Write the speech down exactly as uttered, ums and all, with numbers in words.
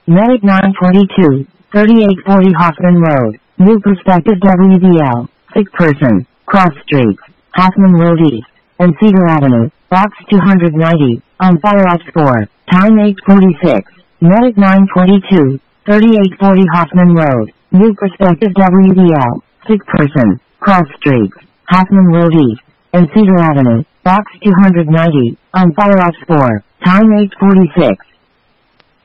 Medic nine forty-two, thirty-eight forty Hoffman Road, New Perspective W B L, sick person, cross streets, Hoffman Road East, and Cedar Avenue, box two ninety, on fire off score, time eight forty-six. Medic nine forty-two, thirty-eight forty Hoffman Road, New Perspective W B L, sick person, cross streets, Hoffman Road East, and Cedar Avenue, box two ninety, on fire off score, time eight forty-six.